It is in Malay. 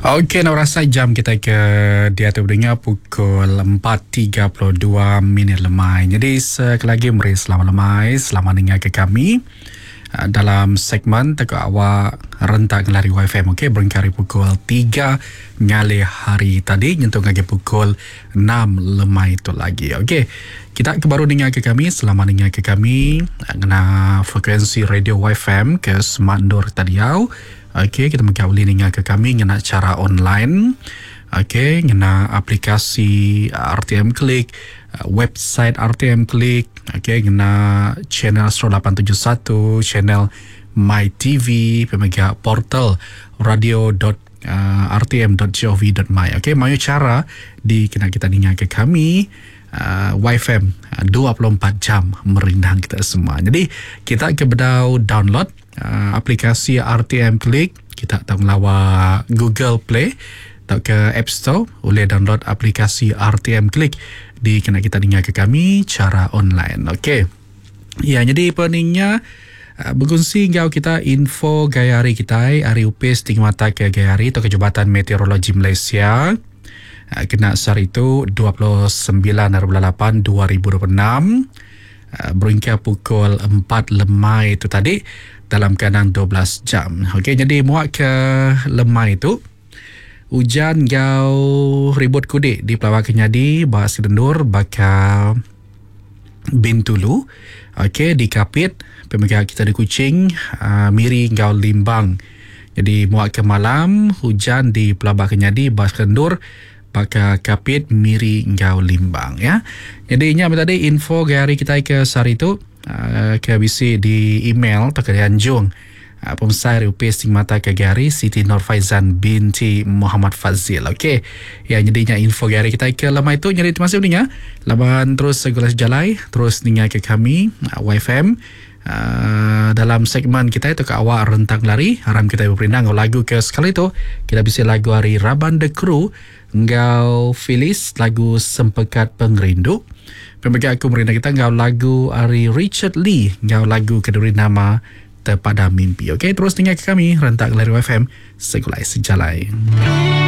Okey, nak rasa jam kita ke di atas dengar pukul 4.32 minit lemai. Jadi sekali lagi meri selamat lemai, selamat dengar ke kami dalam segmen Tegak Awak Rentak Ngelari YFM. Okey, berengkari pukul 3 ngali hari tadi nyentuh lagi pukul 6 lemai itu lagi. Okey, kita baru dengar ke kami, selamat dengar ke kami kena frekuensi radio YFM ke Smart Nur Tadiau. Okey, kita mungkin boleh dengar ke kami ngena cara online. Okey, ngena aplikasi RTM Klik, website RTM Klik. Okey, ngena channel 871, channel My TV, pemegang portal radio.rtm.gov.my. Okey, mayu cara di kena kita dengar ke kami YFM 24 jam merindang kita semua. Jadi kita ke bedau download aplikasi RTM Klik, kita tahu lawa Google Play atau ke App Store, boleh download aplikasi RTM Klik di kena kita dengar ke kami cara online. Okey. Ya, jadi peningnya berkongsi ngau kita info gaya hari kita hari upis tinggi mata ke gaya hari atau ke Jabatan Meteorologi Malaysia. Kena sar itu 29/8/2026. Beringkar pukul 4 lemai itu tadi dalam keadaan 12 jam. Okey, jadi muak ke lemai itu hujan gau ribut kudik di Pelawak Kenyadi, Bahas Kedendur, bakal Bintulu. Okey, di Kapit, pemegang kita di Kuching, Miri gau Limbang. Jadi muak ke malam hujan di Pelawak Kenyadi, Bahas Kedendur, bakal Kapit, Miri gau Limbang ya. Jadi ini apa tadi info gaya hari kita ke sehari itu ke bisi di email atau ke Anjung Pemsai Upis Ting Mata ke Gari Siti Nur Faizan binti Muhammad Fazil. Okey, ya jadinya info gari kita ke lama itu. Jadi terima kasih dengar laban terus segala sejalai terus dengar ke kami YFM dalam segmen kita itu ke awak rentang lari haram kita berperindang lagu ke sekali itu kita bisa lagu hari Raban The Crew engkau Phyllis lagu Sempekat Pengerindu. Pemegang aku merindang kita engkau lagu hari Richard Lee engkau lagu keduri nama Terpada Mimpi. Okey, terus dengar ke kami rentak lari YFM segulai sejalai.